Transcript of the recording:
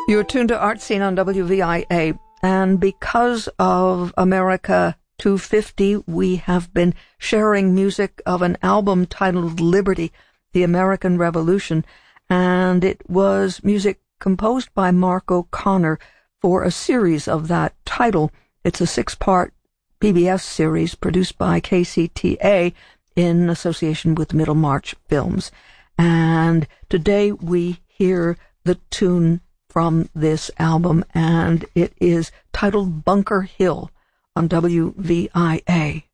You're tuned to Art Scene on WVIA, and because of America 250, we have been sharing music of an album titled Liberty, The American Revolution, and it was music composed by Mark O'Connor for a series of that title. It's a 6-part PBS series produced by KCTA in association with Middlemarch Films. And today we hear the tune from this album, and it is titled Bunker Hill on WVIA.